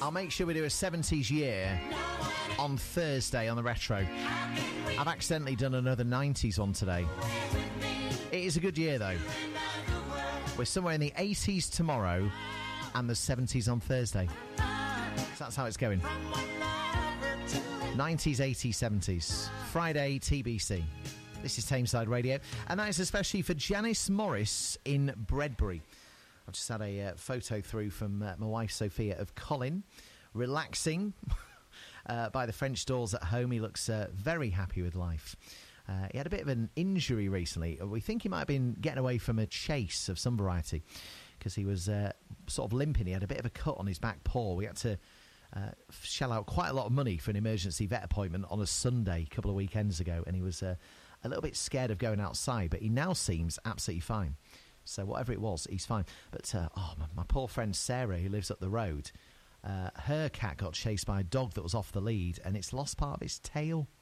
I'll make sure we do a 70s year on Thursday on the Retro. I've accidentally done another 90s one today. It is a good year, though. We're somewhere in the 80s tomorrow and the 70s on Thursday. So that's how it's going. 90s, 80s, 70s. Friday, TBC. This is Tameside Radio, and that is especially for Janice Morris in Bredbury. I've just had a photo through from my wife Sophia of Colin relaxing by the French doors at home. He looks very happy with life. He had a bit of an injury recently. We think he might have been getting away from a chase of some variety because he was sort of limping. He had a bit of a cut on his back paw. We had to shell out quite a lot of money for an emergency vet appointment on a Sunday a couple of weekends ago, and he was a little bit scared of going outside, but he now seems absolutely fine. So whatever it was, he's fine. But my poor friend Sarah, who lives up the road, her cat got chased by a dog that was off the lead, and it's lost part of its tail.